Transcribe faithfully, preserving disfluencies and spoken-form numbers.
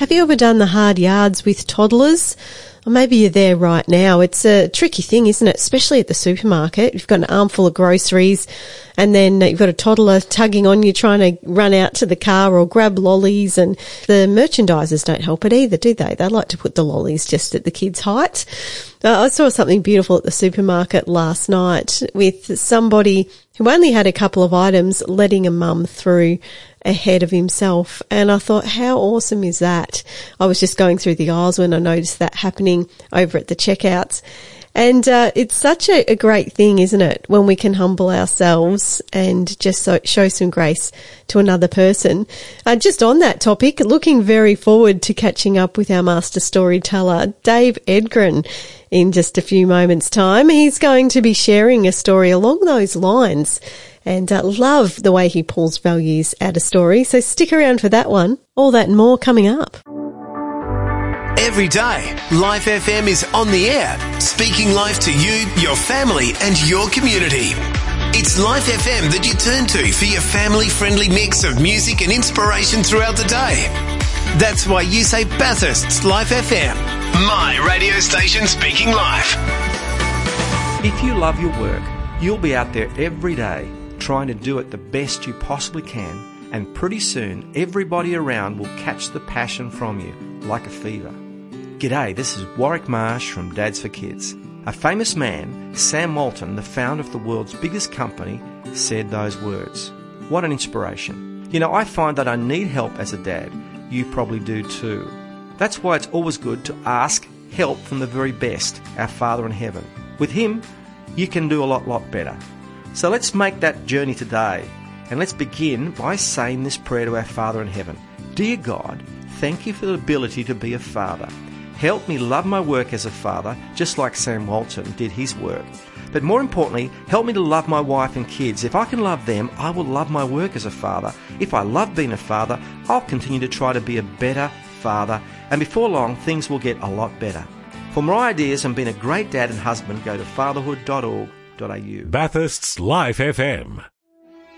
Have you ever done the hard yards with toddlers? Or maybe you're there right now. It's a tricky thing, isn't it? Especially at the supermarket. You've got an armful of groceries and then you've got a toddler tugging on you trying to run out to the car or grab lollies, and the merchandisers don't help it either, do they? They like to put the lollies just at the kids' height. Uh, I saw something beautiful at the supermarket last night with somebody who only had a couple of items letting a mum through ahead of himself. And I thought, how awesome is that? I was just going through the aisles when I noticed that happening over at the checkouts. And uh, it's such a, a great thing, isn't it, when we can humble ourselves and just so, show some grace to another person. Uh, just on that topic, looking very forward to catching up with our master storyteller, Dave Edgren, in just a few moments' time. He's going to be sharing a story along those lines, and uh, love the way he pulls values out of story. So stick around for that one. All that and more coming up. Every day, Life F M is on the air, speaking life to you, your family and your community. It's Life F M that you turn to for your family-friendly mix of music and inspiration throughout the day. That's why you say Bathurst's Life F M, my radio station speaking life. If you love your work, you'll be out there every day trying to do it the best you possibly can, and pretty soon everybody around will catch the passion from you like a fever. G'day, this is Warwick Marsh from Dads for Kids. A famous man, Sam Walton, the founder of the world's biggest company, said those words. What an inspiration. You know, I find that I need help as a dad. You probably do too. That's why it's always good to ask help from the very best, our Father in Heaven. With Him, you can do a lot, lot better. So let's make that journey today, and let's begin by saying this prayer to our Father in Heaven. Dear God, thank you for the ability to be a father. Help me love my work as a father, just like Sam Walton did his work. But more importantly, help me to love my wife and kids. If I can love them, I will love my work as a father. If I love being a father, I'll continue to try to be a better father. And before long, things will get a lot better. For more ideas on being a great dad and husband, go to fatherhood dot org dot a u. Bathurst's Life F M.